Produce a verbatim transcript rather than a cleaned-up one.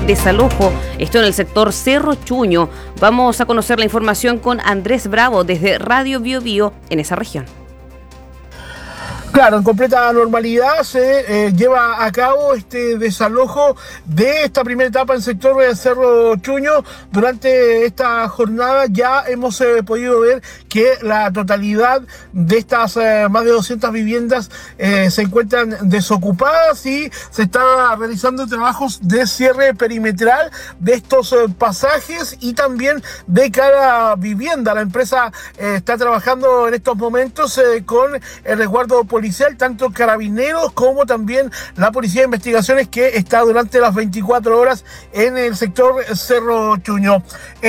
desalojo, esto en el sector Cerro Chuño. Vamos a conocer la información con Andrés Bravo desde Radio Bio Bio en esa región. Claro, en completa normalidad se eh, lleva a cabo este desalojo de esta primera etapa en el sector de Cerro Chuño. Durante esta jornada ya hemos eh, podido ver que la totalidad de estas eh, más de doscientas viviendas eh, se encuentran desocupadas y se está realizando trabajos de cierre perimetral de estos eh, pasajes y también de cada vivienda. La empresa eh, está trabajando en estos momentos eh, con el resguardo policial policial, tanto carabineros como también la Policía de Investigaciones, que está durante las veinticuatro horas en el sector Cerro Chuño.